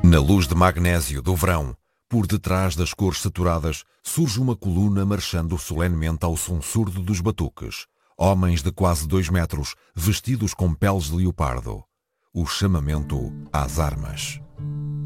Na luz de magnésio do verão, por detrás das cores saturadas, surge uma coluna marchando solenemente ao som surdo dos batuques. Homens de quase 2 metros, vestidos com peles de leopardo. O chamamento às armas.